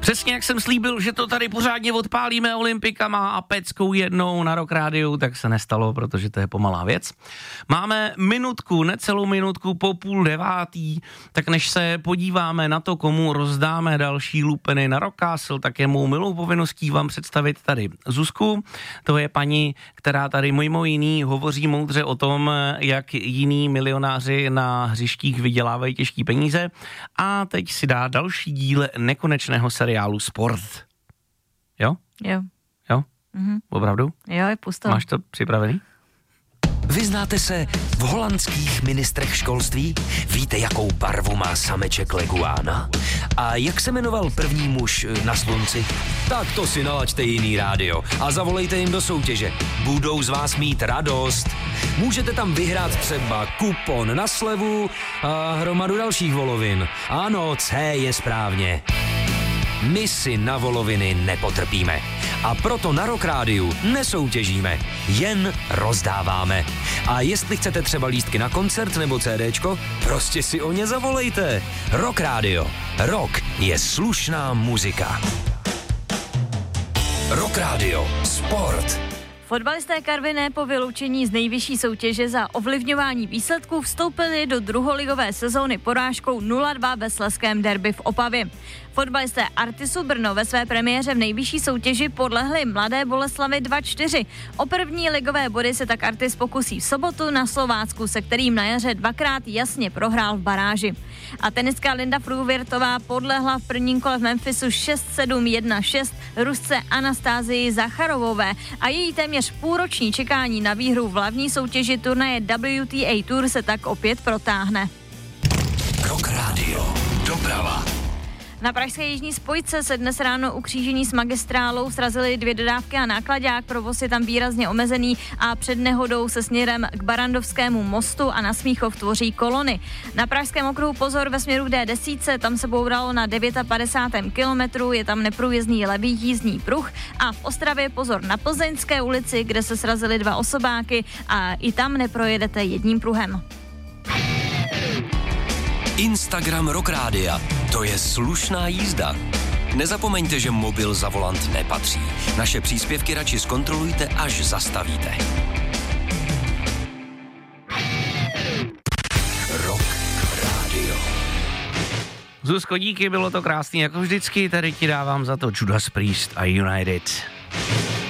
Přesně jak jsem slíbil, že to tady pořádně odpálíme olympikama a peckou jednou na Rock Rádiu, tak se nestalo, protože to je pomalá věc. Máme minutku, necelou minutku po 8:30, tak než se podíváme na to, komu rozdáme další lupeny na Rock Castle, tak je mou milou povinností vám představit tady Zuzku. To je paní, která tady mimo jiný hovoří moudře o tom, jak jiní milionáři na hřištích vydělávají těžký peníze, a teď si dá další díl nekonečného seriálu Sport. Jo? Jo. Jo? Mhm. Opravdu? Jo, je pusto. Máš to připravený? Vyznáte se v holandských ministrech školství? Víte, jakou barvu má sameček leguána? A jak se jmenoval první muž na slunci? Tak to si nalaďte jiný rádio a zavolejte jim do soutěže. Budou z vás mít radost. Můžete tam vyhrát třeba kupon na slevu a hromadu dalších volovin. Ano, C je správně. My si na voloviny nepotrpíme. A proto na Rock Rádiu nesoutěžíme, jen rozdáváme. A jestli chcete třeba lístky na koncert nebo CDčko, prostě si o ně zavolejte. Rock Rádio. Rock je slušná muzika. Rock Rádio. Sport. Fotbalisté Karviné po vyloučení z nejvyšší soutěže za ovlivňování výsledků vstoupili do druholigové sezóny porážkou 0-2 ve slezském derby v Opavě. Fotbalisté Artisu Brno ve své premiéře v nejvyšší soutěži podlehli Mladé Boleslavi 2-4. O první ligové body se tak Artis pokusí v sobotu na Slovácku, se kterým na jaře dvakrát jasně prohrál v baráži. A tenistka Linda Fruhvirtová podlehla v prvním kole v Memphisu 6-7, 1-6 Rusce Anastázii Zacharovové a její téměř půlroční čekání na výhru v hlavní soutěži turnaje WTA Tour se tak opět protáhne. Rock Radio. Doprava. Na pražské jižní spojce se dnes ráno u křížení s magistrálou srazily 2 dodávky a náklaďák, provoz je tam výrazně omezený a před nehodou se směrem k Barandovskému mostu a na Smíchov tvoří kolony. Na pražském okruhu pozor ve směru D10, tam se bouralo na 59. kilometru, je tam neprůjezdný levý jízdní pruh a v Ostravě pozor na Plzeňské ulici, kde se srazily 2 osobáky a i tam neprojedete jedním pruhem. Instagram Rock Rádia. To je slušná jízda. Nezapomeňte, že mobil za volant nepatří. Naše příspěvky radši zkontrolujte, až zastavíte. Rock Radio. Zuzko, díky, bylo to krásný jako vždycky, tady ti dávám za to Judas Priest a United.